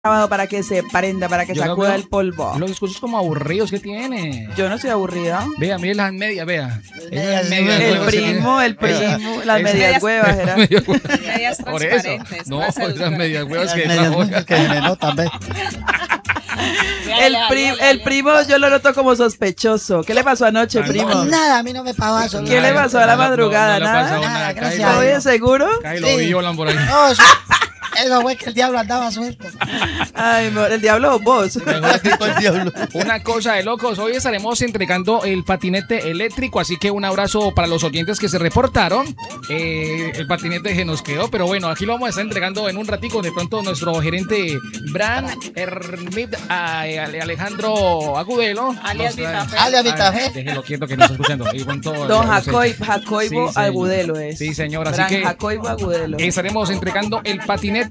para que se prenda, para que sacuda el polvo. Los discursos como aburridos que tiene. Yo no soy aburrida. Vea, mire las medias, vea. El primo, las medias huevas, ¿era? Medias Por eso. transparentes. No, esas medias huevas que no, también. El primo yo lo noto como sospechoso. ¿Qué le pasó anoche, primo? Nada, a mí no me pasó. ¿Qué le pasó a la madrugada? Nada, gracias a ¿Todo Dios. bien seguro? Ahí lo violan por ahí. No, eso fue que el diablo andaba suelto. Ay, el diablo o vos. Una cosa de locos, hoy estaremos entregando el patinete eléctrico, así que un abrazo para los oyentes que se reportaron. El patinete que nos quedó, pero bueno, aquí lo vamos a estar entregando en un ratico. De pronto nuestro gerente Bran Hermit Alejandro Agudelo, Alias Vitafe. Alias Vitafe. déjelo quieto que nos está escuchando. Y con todo, Don Jacobo sí, Agudelo es. Sí, señor, así Bran que Jacobo Agudelo. estaremos entregando el patinete